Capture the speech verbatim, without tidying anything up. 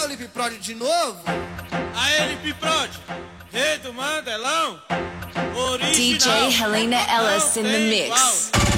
Lipe Prod de novo? Aê, Lipe Prod, rei do Mandelão, original. D J Helena Ellis in the mix.